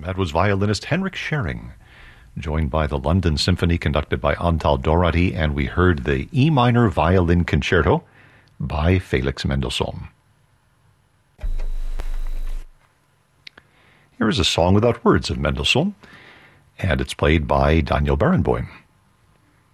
That was violinist Henrik Schering, joined by the London Symphony conducted by Antal Doráty, and we heard the E minor violin concerto by Felix Mendelssohn. Here is a song without words of Mendelssohn, and it's played by Daniel Barenboim.